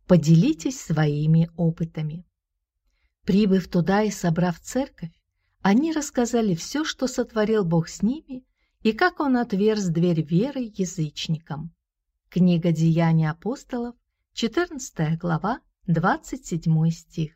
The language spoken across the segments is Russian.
Поделитесь своими опытами. Прибыв туда и собрав церковь, они рассказали все, что сотворил Бог с ними, и как Он отверз дверь веры язычникам. Книга Деяний апостолов, 14 глава, 27 стих.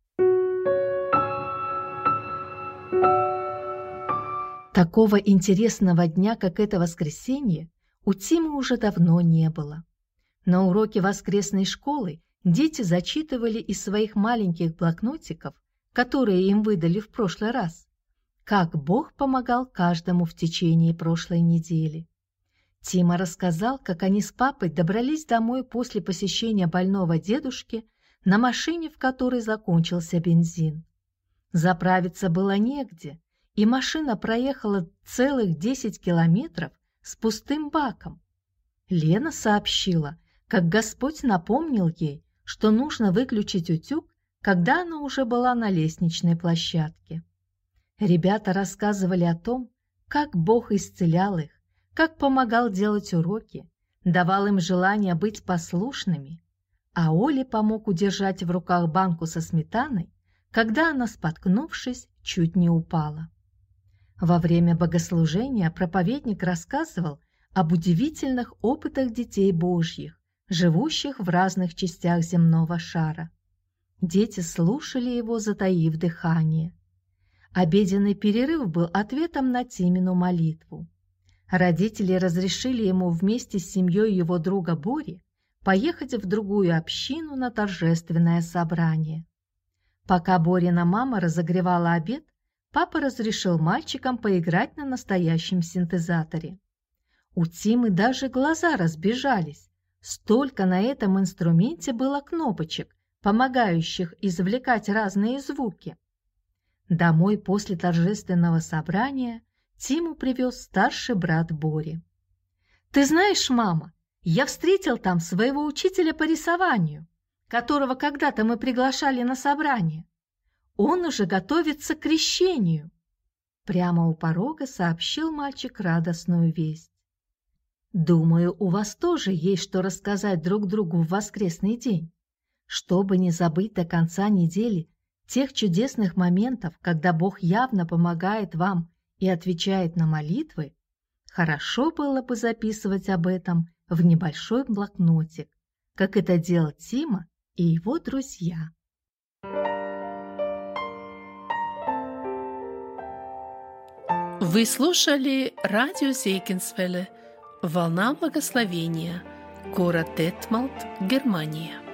Такого интересного дня, как это воскресенье, у Тимы уже давно не было. На уроке воскресной школы дети зачитывали из своих маленьких блокнотиков, которые им выдали в прошлый раз, как Бог помогал каждому в течение прошлой недели. Тима рассказал, как они с папой добрались домой после посещения больного дедушки на машине, в которой закончился бензин. Заправиться было негде, и машина проехала целых 10 километров с пустым баком. Лена сообщила, как Господь напомнил ей, что нужно выключить утюг, когда она уже была на лестничной площадке. Ребята рассказывали о том, как Бог исцелял их, как помогал делать уроки, давал им желание быть послушными, а Оле помог удержать в руках банку со сметаной, когда она, споткнувшись, чуть не упала. Во время богослужения проповедник рассказывал об удивительных опытах детей Божьих, живущих в разных частях земного шара. Дети слушали его, затаив дыхание. Обеденный перерыв был ответом на Тимину молитву. Родители разрешили ему вместе с семьей его друга Бори поехать в другую общину на торжественное собрание. Пока Борина мама разогревала обед, папа разрешил мальчикам поиграть на настоящем синтезаторе. У Тимы даже глаза разбежались. Столько на этом инструменте было кнопочек, помогающих извлекать разные звуки. Домой после торжественного собрания Тиму привез старший брат Бори. «Ты знаешь, мама, я встретил там своего учителя по рисованию, которого когда-то мы приглашали на собрание. Он уже готовится к крещению», — прямо у порога сообщил мальчик радостную весть. «Думаю, у вас тоже есть что рассказать друг другу в воскресный день. Чтобы не забыть до конца недели тех чудесных моментов, когда Бог явно помогает вам и отвечает на молитвы, хорошо было бы записывать об этом в небольшой блокнотик, как это делал Тима и его друзья». Вы слушали радио Зейгенсвелле «Волна благословения», город Детмалт, Германия.